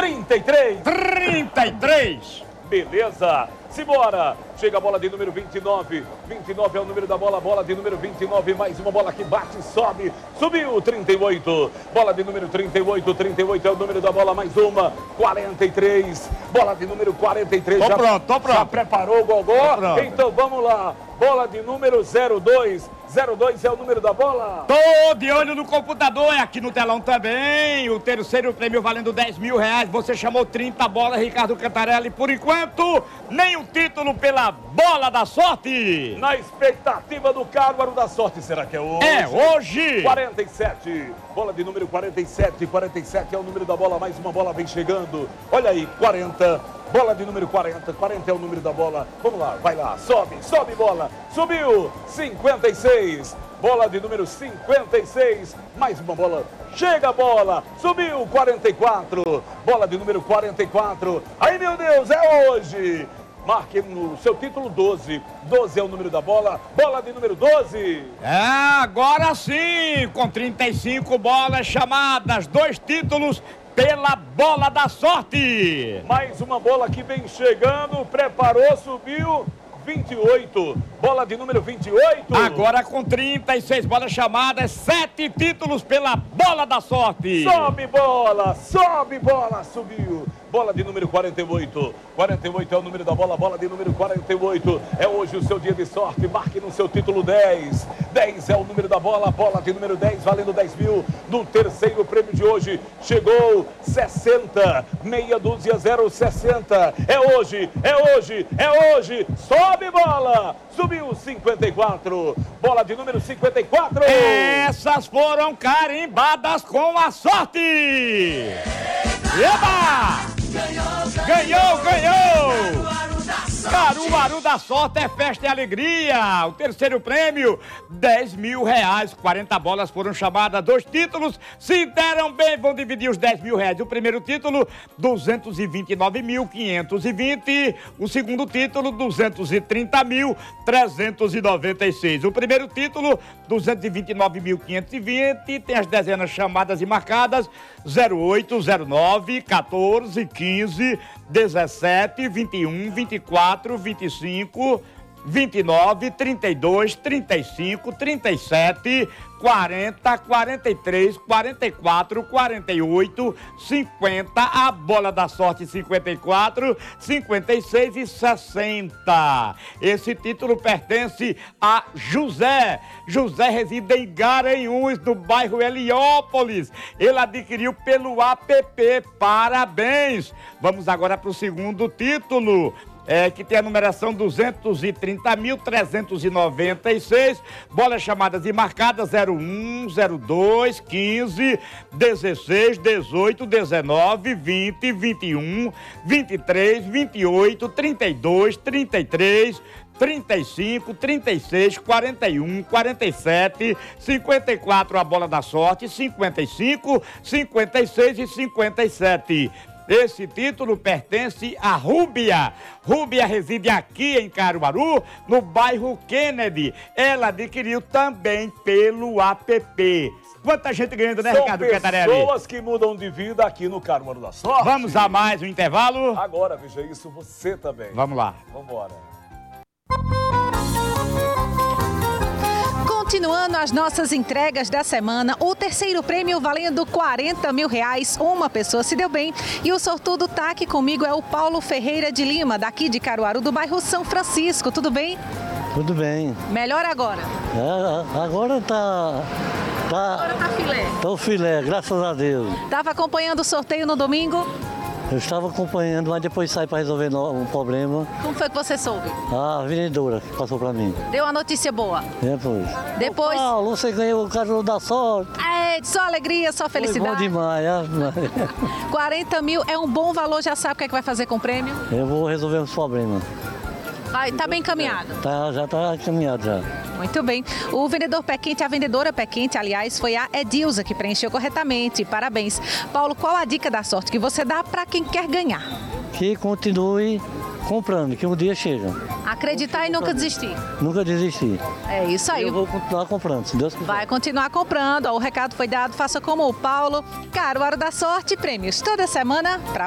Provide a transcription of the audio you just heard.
33. 33. Beleza. Simbora. Chega a bola de número 29. 29 é o número da bola. Bola de número 29. Mais uma bola que bate, sobe. Subiu. 38. Bola de número 38. 38 é o número da bola. Mais uma. 43. Bola de número 43. Tô pronto. Já preparou o gogó? Então vamos lá. Bola de número 02. 02 é o número da bola. Tô de olho no computador, é aqui no telão também. O terceiro prêmio valendo 10 mil reais. Você chamou 30 bolas, Ricardo Cantarelli. Por enquanto, nenhum título pela bola da sorte. Na expectativa do Caruaru da sorte, será que é hoje? É hoje. 47. Bola de número 47. 47 é o número da bola. Mais uma bola vem chegando. Olha aí, 40. Bola de número 40, 40 é o número da bola. Vamos lá, vai lá, sobe bola. Subiu, 56. Bola de número 56. Mais uma bola, chega a bola. Subiu, 44. Bola de número 44. Aí, meu Deus, é hoje. Marque no seu título 12. 12 é o número da bola. Bola de número 12. É, agora sim, com 35 bolas chamadas, 2 títulos pela bola da sorte. Mais uma bola que vem chegando, preparou, subiu, 28. Bola de número 28. Agora com 36 bolas chamadas, 7 títulos pela bola da sorte. Sobe bola, subiu. Bola de número 48. 48 é o número da bola. Bola de número 48. É hoje o seu dia de sorte. Marque no seu título 10. 10 é o número da bola. Bola de número 10, valendo 10 mil. No terceiro prêmio de hoje. Chegou 60. Meia dúzia 060. É hoje. Sobe bola. Subiu 54. Bola de número 54. Essas foram carimbadas com a sorte. Eba! Ganhou! Caruaru da sorte é festa e alegria. O terceiro prêmio, 10 mil reais. 40 bolas foram chamadas, 2 títulos. Se deram bem, vão dividir os 10 mil reais. O primeiro título, 229.520. O segundo título, 230.396. O primeiro título, 229.520. Tem as dezenas chamadas e marcadas: 08, 09, 14, 15, 17, 21, 24, 25, 29, 32, 35, 37, 40, 43, 44, 48, 50, a bola da sorte 54, 56 e 60. Esse título pertence a José. José reside em Garanhuns, no bairro Heliópolis. Ele adquiriu pelo app. Parabéns! Vamos agora para o segundo título. Que tem a numeração 230.396, bolas chamadas e marcadas 01, 02, 15, 16, 18, 19, 20, 21, 23, 28, 32, 33, 35, 36, 41, 47, 54 a bola da sorte, 55, 56 e 57. Esse título pertence a Rúbia. Rúbia reside aqui em Caruaru, no bairro Kennedy. Ela adquiriu também pelo app. Quanta gente ganhando, né, Ricardo Cantarelli? São pessoas que mudam de vida aqui no Caruaru da Sorte. Vamos a mais um intervalo? Agora, veja isso, você também. Vamos lá. Vamos embora. Continuando as nossas entregas da semana, o terceiro prêmio valendo 40 mil reais, uma pessoa se deu bem. E o sortudo tá aqui comigo, é o Paulo Ferreira de Lima, daqui de Caruaru, do bairro São Francisco. Tudo bem? Tudo bem. Melhor agora? Agora tá filé. Tá o filé, graças a Deus. Tava acompanhando o sorteio no domingo? Eu estava acompanhando, mas depois saí para resolver um problema. Como foi que você soube? A vendedora que passou para mim. Deu uma notícia boa? Depois? Paulo, você ganhou o Caruaru da sorte. É, só alegria, só felicidade. Foi bom demais. 40 mil é um bom valor, já sabe o que é que vai fazer com o prêmio? Eu vou resolver os problemas. Tá bem encaminhado? Já tá encaminhado já. Muito bem. O vendedor pé quente, a vendedora pé quente, aliás, foi a Edilza que preencheu corretamente. Parabéns. Paulo, qual a dica da sorte que você dá para quem quer ganhar? Que continue comprando, que um dia chega. Acreditar e nunca desistir. Nunca desistir. É isso aí. Eu vou continuar comprando, se Deus quiser. Vai continuar comprando. O recado foi dado, faça como o Paulo. Caruaru da sorte, prêmios toda semana para